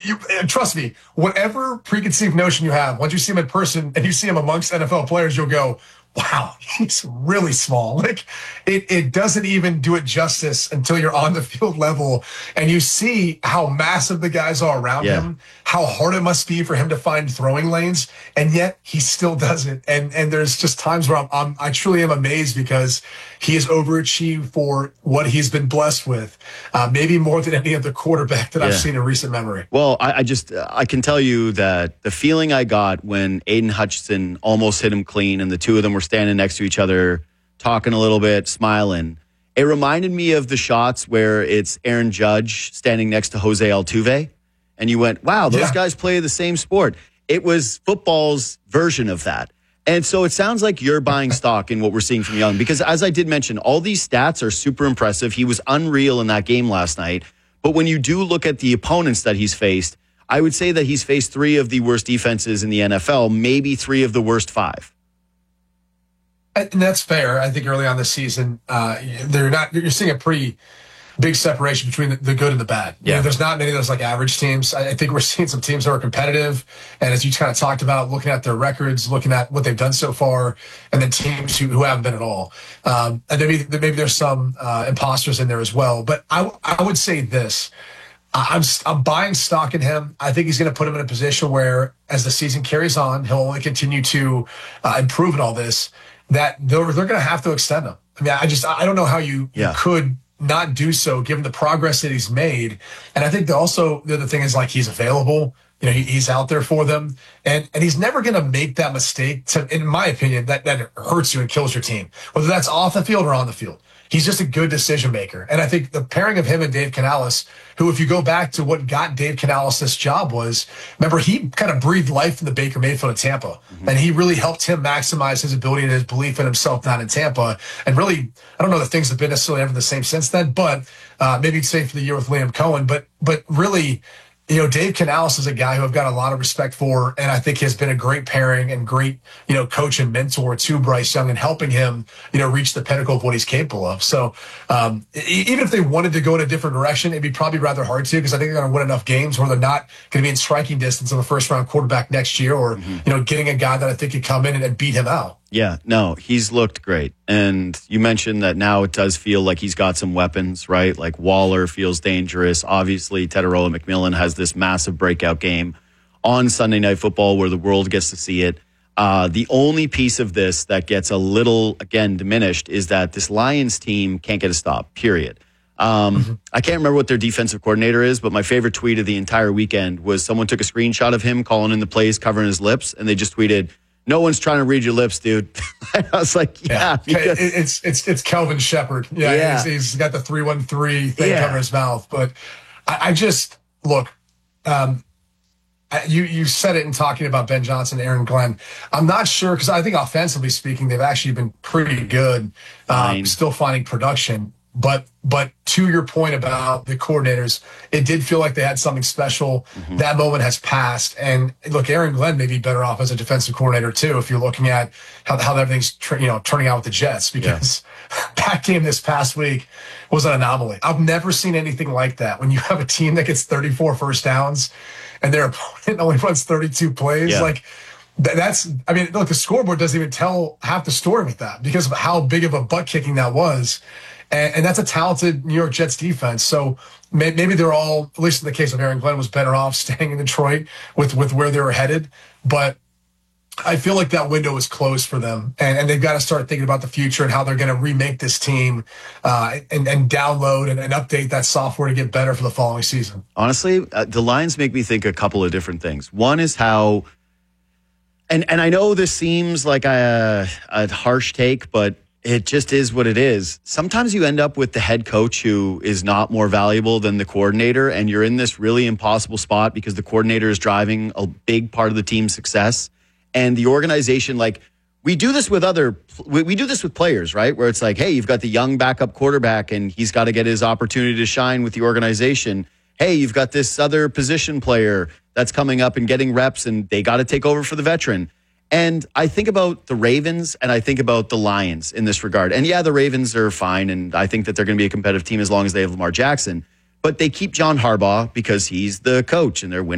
trust me, whatever preconceived notion you have, once you see him in person and you see him amongst NFL players, you'll go, wow, he's really small. Like it doesn't even do it justice until you're on the field level and you see how massive the guys are around him, how hard it must be for him to find throwing lanes, and yet he still does it. And there's just times where I truly am amazed because he has overachieved for what he's been blessed with, maybe more than any other quarterback that I've seen in recent memory. Well, I can tell you that the feeling I got when Aiden Hutchinson almost hit him clean and the two of them were standing next to each other, talking a little bit, smiling, it reminded me of the shots where it's Aaron Judge standing next to Jose Altuve, and you went, wow, those guys play the same sport. It was football's version of that. And so it sounds like you're buying stock in what we're seeing from Young, because as I did mention, all these stats are super impressive. He was unreal in that game last night. But when you do look at the opponents that he's faced, I would say that he's faced 3 of the worst defenses in the NFL, maybe 3 of the worst 5. And that's fair. I think early on this season, you're seeing a pretty big separation between the good and the bad. Yeah. There's not many of those like average teams. I think we're seeing some teams that are competitive. And as you kind of talked about, looking at their records, looking at what they've done so far, and then teams who haven't been at all. And maybe there's some imposters in there as well. But I would say this. I'm buying stock in him. I think he's going to put him in a position where, as the season carries on, he'll only continue to improve in all this, that they're going to have to extend him. I mean, I don't know how you could not do so given the progress that he's made. And I think the other thing is, like, he's available. He's out there for them. And he's never going to make that mistake, in my opinion, that hurts you and kills your team, whether that's off the field or on the field. He's just a good decision maker. And I think the pairing of him and Dave Canales, who, if you go back to what got Dave Canales this job was, remember, he kind of breathed life in the Baker Mayfield of Tampa. Mm-hmm. And he really helped him maximize his ability and his belief in himself down in Tampa. And really, I don't know that things have been necessarily ever the same since then, but maybe same for the year with Liam Cohen. But really, Dave Canales is a guy who I've got a lot of respect for, and I think has been a great pairing and great, coach and mentor to Bryce Young and helping him, reach the pinnacle of what he's capable of. So even if they wanted to go in a different direction, it'd be probably rather hard to, because I think they're going to win enough games where they're not going to be in striking distance of a first-round quarterback next year, or, getting a guy that I think could come in and beat him out. Yeah, no, he's looked great. And you mentioned that now it does feel like he's got some weapons, right? Like Waller feels dangerous. Obviously, Tedorola McMillan has this massive breakout game on Sunday Night Football where the world gets to see it. The only piece of this that gets a little, again, diminished is that this Lions team can't get a stop, period. I can't remember what their defensive coordinator is, but my favorite tweet of the entire weekend was someone took a screenshot of him calling in the plays, covering his lips, and they just tweeted, "No one's trying to read your lips, dude." I was like, it's Kelvin Shepard. Yeah. He's got the 313 thing covering his mouth. But I just look. You said it in talking about Ben Johnson, Aaron Glenn. I'm not sure, because I think offensively speaking, they've actually been pretty good. Still finding production. But to your point about the coordinators, it did feel like they had something special. Mm-hmm. That moment has passed. And look, Aaron Glenn may be better off as a defensive coordinator too, if you're looking at how everything's turning out with the Jets, because that game this past week was an anomaly. I've never seen anything like that. When you have a team that gets 34 first downs and their opponent only runs 32 plays, like that's, I mean, look, the scoreboard doesn't even tell half the story with that because of how big of a butt kicking that was. And that's a talented New York Jets defense. So maybe they're all, at least in the case of Aaron Glenn, was better off staying in Detroit with where they were headed. But I feel like that window is closed for them. And they've got to start thinking about the future and how they're going to remake this team and download and update that software to get better for the following season. Honestly, the Lions make me think a couple of different things. One is how, and I know this seems like a harsh take, but it just is what it is. Sometimes you end up with the head coach who is not more valuable than the coordinator, and you're in this really impossible spot because the coordinator is driving a big part of the team's success. And the organization, like, we do this with we do this with players, right? Where it's like, hey, you've got the young backup quarterback and he's got to get his opportunity to shine with the organization. Hey, you've got this other position player that's coming up and getting reps and they got to take over for the veteran. And I think about the Ravens and I think about the Lions in this regard. And yeah, the Ravens are fine. And I think that they're going to be a competitive team as long as they have Lamar Jackson. But they keep John Harbaugh because he's the coach and they're winning.